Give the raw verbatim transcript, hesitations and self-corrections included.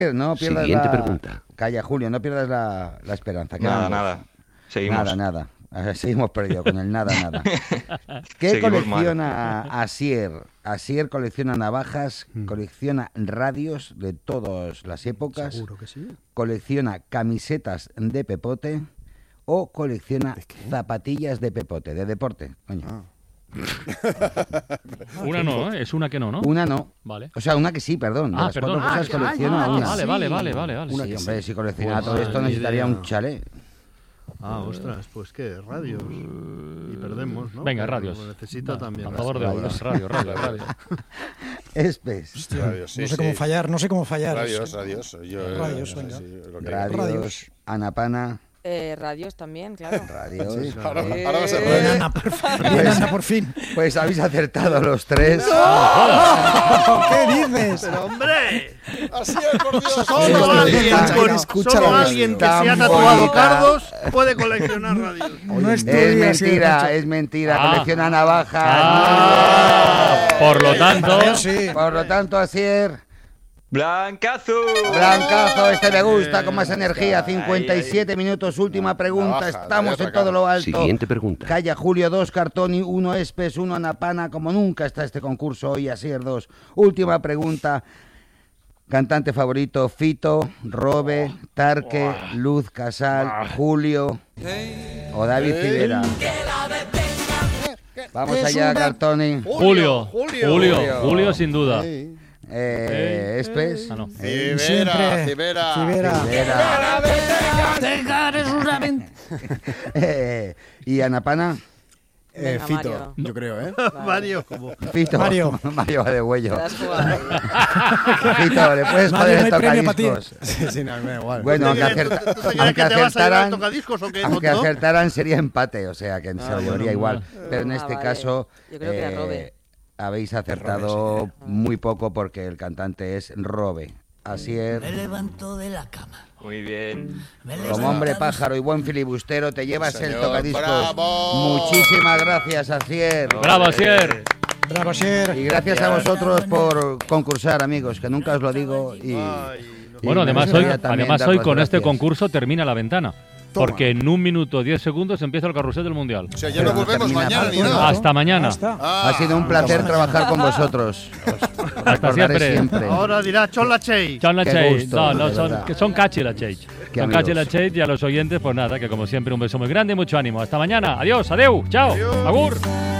No pierdas Siguiente la... pregunta. Calla, Julio, no pierdas la, la esperanza. Nada, Quedan dos. nada. Seguimos. Nada, nada. A seguimos perdidos con el nada, nada. ¿Qué Seguimos colecciona Asier? Asier colecciona navajas, Mm. colecciona radios de todas las épocas, Seguro que sí. colecciona camisetas de Pepote o colecciona ¿De qué? zapatillas de Pepote, de deporte. Coño. Ah. Una no, ¿eh? Es una que no, ¿no? Una no. Vale. O sea, una que sí, perdón. De Ah, las perdón. cuatro cosas Ah, colecciona ah, una. Vale, sí. vale, vale, vale, vale. Una Sí, que hombre, sí. si coleccionara Pues, todo esto madre necesitaría idea. un chalet. Ah, ostras, pues qué, radios. Y perdemos, ¿no? Venga, Pero radios. Necesito Va, también. A favor de radios. radio, radio, radio, radio. Espes. Radios, sí, no sé sí. cómo fallar, no sé cómo fallar. Radios, radios. Yo, eh, Radios, sí, venga. sí, lo que- Radios. Radios. Anapana. Eh, radios también, claro. Radios. Sí, claro. Ahora, ahora va a ser Eh. Bien, radio. Ana, por fin. Bien, Ana, por fin. Pues habéis acertado los tres. ¿Qué dices? Pero hombre, Así es, por Dios. solo Sí, alguien, sí, con- escucha solo la alguien que radio. se ha Tan tatuado bonita. cardos puede coleccionar radios. No Es estudias, mentira, sí, es mentira. Ah. Colecciona navajas. Ah, por lo tanto, Macho. Sí. Por lo tanto, Asier, ¡Blancazo! blancazo, este me gusta, Bien. con más energía. cincuenta y siete minutos, última pregunta. Navaja, Estamos te voy a en todo lo alto. Siguiente pregunta. Calla Julio, dos Cartoni, uno Espes, uno Anapana. Como nunca está este concurso hoy, Asier dos. Última pregunta. Cantante favorito, Fito, Robe, Tarque, Luz Casal, Julio o David Civera. Vamos Es allá, una- Cartoni. Julio, Julio. Julio, Julio. Julio sin duda. Sí. Eh, Espes. Ah, no. Cibera, Siempre. Cibera. Cibera. Civera. Venga, eres una ven- Eh, ¿Y Anapana? Eh, Venga, Fito, Mario. yo creo, ¿eh? Mario, como. Fito. Mario. Mario va de Te huello. has jugado ahí. Fito, le puedes Mario, joder no el hay premio para ti. tocadiscos. Sí, sí, no, me da igual. Bueno, aunque, ¿Tú te acerta- crees- tú te crees aunque que te vas a llevar acertaran, el tocadiscos o qué, aunque tonto? acertaran sería empate, o sea que se lo bueno, llevaría igual. Pero en Ah, este vale. caso Yo creo que era Robe. habéis acertado muy poco porque el cantante es Robe. Así es. levanto de la cama. Muy bien. Como hombre pájaro y buen filibustero te llevas el Señor, tocadiscos. bravo. Muchísimas gracias, Asier. Bravo, Asier. Bravo, Sier. Y gracias a vosotros por concursar, amigos, que nunca os lo digo. Y, Ay, no. y Bueno, me además hoy, gustaría también además hoy daros con este gracias. concurso termina la ventana. Toma. Porque en un minuto, diez segundos empieza el carrusel del Mundial. O sea, ya no Pero volvemos termina mañana ni pronto. nada. Hasta mañana. Ya está. Ah, Ha sido un placer trabajar con vosotros. Os Hasta recordaré siempre. siempre. Ahora dirá Chola Chey. Son la Qué Chase. gusto, No, no, de son, verdad. que son cachi la Chase. Qué Son cachi amigos. la Chase y a los oyentes, pues nada, que como siempre un beso muy grande y mucho ánimo. Hasta mañana. Adiós, adeu, chao, agur.